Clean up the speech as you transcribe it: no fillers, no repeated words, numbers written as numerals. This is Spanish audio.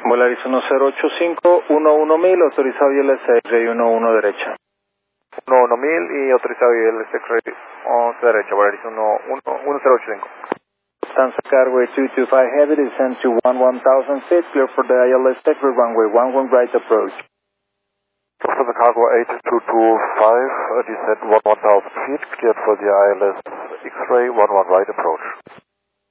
Volaris 1085, 11.000, autorizado ILS X-Ray 11 derecha. 11.000 y autorizado ILS X-Ray 11 derecha, Volaris 1085. Lufthansa Cargo 225 Heavy, descend to 1000 feet, clear for the ILS X-Ray runway 11 right approach. Lufthansa Cargo 8225, descend 1000 feet, cleared for the ILS X-Ray 11 right approach.